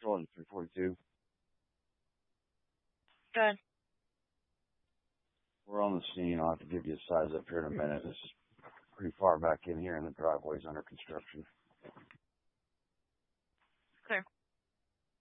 Patrol 342. Good. We're on the scene. I'll have to give you a size up here in a minute. This is pretty far back in here, and the driveway's under construction. Clear.